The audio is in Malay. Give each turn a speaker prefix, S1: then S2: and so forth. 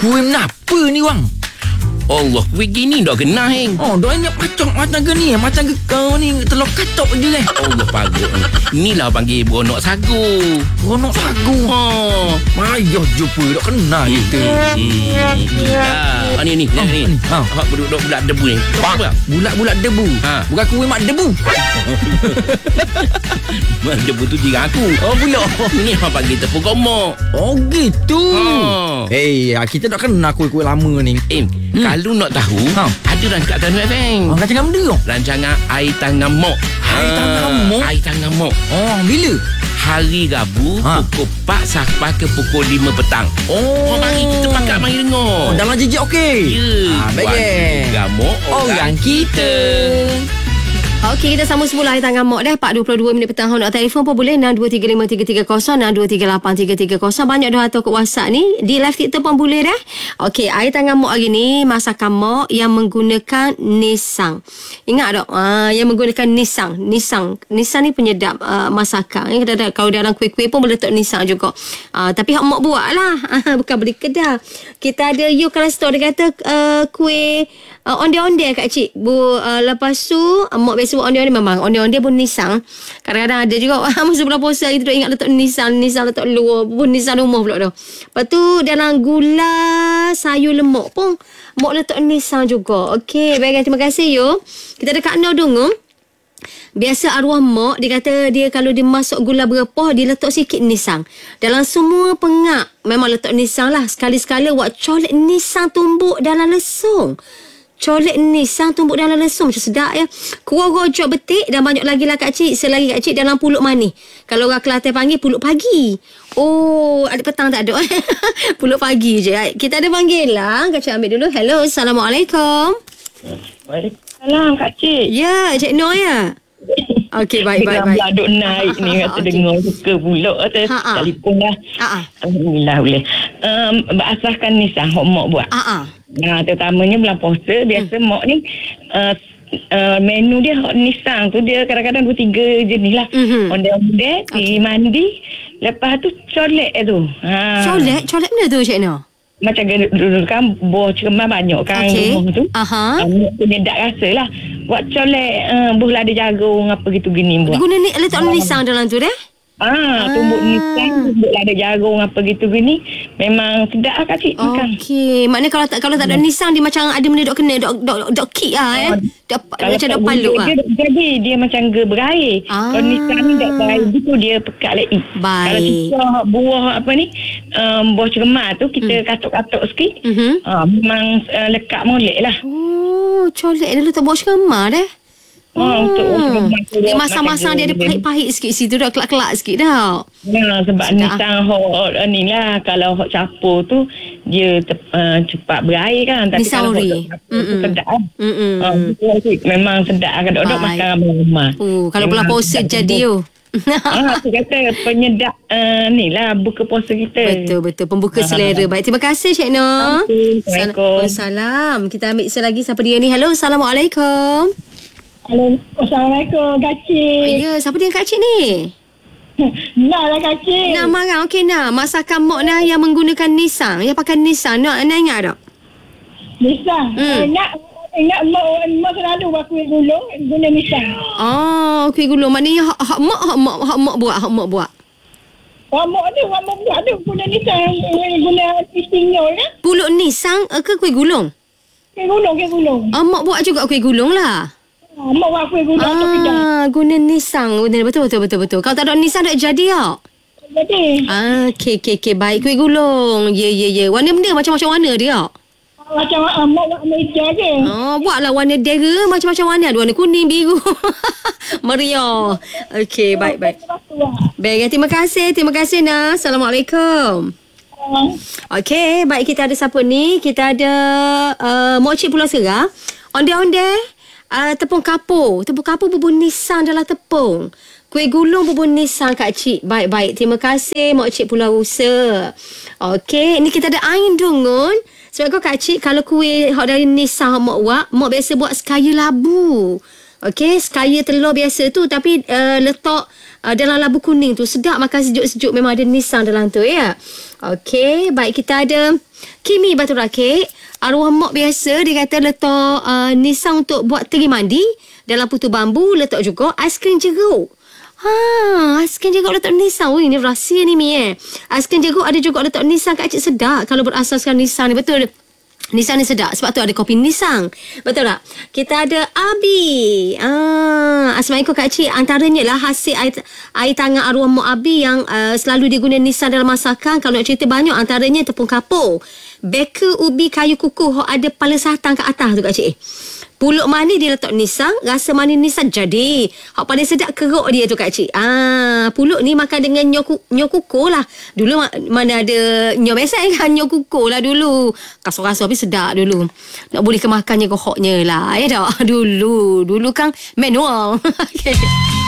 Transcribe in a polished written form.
S1: Kuih kenapa ni bang?
S2: Allah, begini dah kena heng.
S1: Oh, dah ingat macam ke ni? Macam ke kau ni telur katok je lah.
S2: Allah pagut. Inilah panggil beronok sagu.
S1: Beronok sagu. Mayah jumpa dah kena kita.
S2: Ni. Hak budak bulat debu ni. Apa?
S1: Bulat-bulat debu. Bukan kuih mak debu.
S2: Mak debu tu jiran aku.
S1: Oh, pula.
S2: Ni hak panggil tepung gomok.
S1: Oh, gitu. Hey, kita dah kena kuih-kuih lama ni.
S2: Kalau nak tahu, ada dekat Tanu FM.
S1: Rancangan benda tu?
S2: Rancangan Air Tangan Mok. Air Tangan Mok.
S1: Oh, bila?
S2: Hari Rabu pukul 4 sampai ke pukul 5 petang.
S1: Oh,
S2: mari kita pakat mari dengar.
S1: Dalam jejak okey.
S2: Ya.
S1: Baik.
S2: Gamok orang kita.
S3: Okey, kita sambung semula Air Tangan Mok dah. 4.22 minit petang. Nak telefon pun boleh 62353330, 62383330. Banyak dah hantar ke WhatsApp ni. Di live TikTok pun boleh dah. Okey, Air Tangan Mok hari ni masakan mok yang menggunakan nisang. Ingat tak? Yang menggunakan nisang. Nisang ni penyedap masakan. Kalau dalam kuih-kuih pun boleh letak nisang juga. Tapi hak mok buat lah. Bukan beli kedai. Kita ada You Kalau Store. Dia kata kuih onde-onde Kak Cik. Lepas tu mok biasa buat onde-onde. Memang onde-onde pun nisang. Kadang-kadang ada juga masa bulan puasa kita ingat letak nisang letak luar pun nisang rumah pula dah. Lepas tu dalam gula sayur lemak pun mok letak nisang juga. Okey, baik, terima kasih you. Kita ada Kak Nur Dungung. Biasa arwah mak, dia kata dia kalau dia masuk gula berepah, dia letak sikit nisang. Dalam semua pengak memang letak nisang lah. Sekali-sekala buat colek nisang tumbuk dalam lesung. Colek nisang tumbuk dalam lesung macam sedap ya. Kuah rojok betik dan banyak lagi lah Kak Cik. Selagi Kak Cik dalam pulut manis. Kalau orang Kelantan panggil pulut pagi. Oh, ada petang tak ada. Pulut pagi je. Kita ada panggilan. Kak Cik ambil dulu. Hello, Assalamualaikum.
S4: Waalaikumsalam Kak Cik.
S3: Ya, Cik Noh ya. Okey, baik.
S4: Duk naik ni kata dengar suka pula kata telefon dah. Alhamdulillah boleh. Berasaskan nisang hok mak buat. Nah, terutamanya bulan puasa biasa mak ni menu dia hot nisang tu dia kadang-kadang 2-3 jenis lah. Onde-onde, mandi, lepas tu colek tu.
S3: Colek mana tu Cik Noh?
S4: Macam dulu kan buah cerman banyak kan rumah tu. Penyedap rasa lah. Buat colek buah lada jagung apa gitu gini buat.
S3: Guna ni letak nisang dalam tu deh?
S4: Tumbuk nisang, tumbuk lada jagung apa gitu gini. Memang sedap lah Kak Cik makan.
S3: Okey, maknanya kalau tak ada nisang dia macam ada benda dok kena dok kick lah macam dok paluk lah.
S4: Jadi dia macam berair. Kalau nisang ni dok berair gitu dia pekat lagi. Kalau kita buah apa ni buah cermat tu kita katuk-katuk sikit. Memang lekat molek lah.
S3: Oh, colek dia letak buah cermat deh.
S4: Untuk
S3: dia masang-masang dia ada pahit-pahit sikit situ dah kelak-kelak sikit dah.
S4: Sebab nisang hot ni lah. Kalau hot campur tu dia cepat berair kan. Tapi
S3: nisang
S4: kalau hot sedap memang sedap kan. Dok makan ramai-ramai.
S3: Kalau bulan puasa jadi
S4: aku kata penyedap ni lah buka puasa kita.
S3: Betul pembuka selera. Baik, terima kasih Cik Noh.
S4: Assalamualaikum.
S3: Kita ambil selagi siapa dia ni. Hello, Assalamualaikum.
S5: Assalamualaikum Kak Cik.
S3: Ya, siapa dia Kak Cik ni?
S5: Nah lah Kak Cik.
S3: Nak marah. Okey nak. Masakan mak dah yang menggunakan nisang. Yang pakai nisang. Nak ingat tak?
S5: Nisang. Ingat mak selalu buat kuih gulung guna nisang.
S3: Kuih gulung. Maknanya hak mak buat.
S5: Mak buat tu guna nisang. Guna pisingnya kan?
S3: Pulut nisang ke kuih gulung?
S5: Kuih gulung.
S3: Mak buat juga kuih gulung lah.
S5: Mak buat kuih gulung tu kedai.
S3: Guna nisang. Betul. Kalau tak ada nisang tak jadi tak?
S5: Jadi.
S3: Okey. Baik, kuih gulung. Ya. Warna benda macam-macam warna dia.
S5: Macam mak buat meja je.
S3: Buatlah warna dera macam-macam warna. Ada warna kuning, biru. Meriah. Okey, baik. Baik, terima kasih Nah. Assalamualaikum. Okey, baik, kita ada siapa ni? Kita ada Mok Cik Pulau Serah. Onde-onde. Tepung kapur bubur nisang dalam tepung. Kuih gulung bubur nisang Kak Cik. Baik. Terima kasih Mok Cik Pulau Usa. Okey, ni kita ada Ain Dungun. Sebab Kak Cik, kalau kuih hak dari nisang mak buat, mak biasa buat sekaya labu. Okey, sekaya telur biasa tu tapi letak dalam labu kuning tu. Sedap makan sejuk-sejuk. Memang ada nisang dalam tu ya. Okey, baik, kita ada Kimi Batu Rakit. Arwah mak biasa dia kata letak nisang untuk buat teri mandi dalam putu bambu. Letak juga aiskrim jeruk. Aiskrim jeruk letak nisang. Ini rahsia ni Mi Aiskrim jeruk ada juga letak nisang. Kak Cik sedap kalau berasaskan nisang ni. Betul. Nisang ni sedap. Sebab tu ada kopi nisang. Betul tak? Kita ada Abi. Assalamualaikum Kak Cik. Antaranya lah hasil air tangan arwah mak Abi yang selalu diguna nisang dalam masakan. Kalau nak cerita banyak, antaranya tepung kapur, beker ubi kayu kukuh, ada pala satang kat atas tu Kak Cik. Pulut manis dia letak nisang, rasa manis nisang jadi. Hak paling sedap keruk dia tu Kak Cik. Pulut ni makan dengan nyo kukuh lah. Dulu mana ada nyo biasa kan, nyo kukuh lah dulu. Kasar-kasar tapi sedap dulu. Nak boleh ke makannya kohoknya lah. Ya tak? Dulu kan manual. Okay.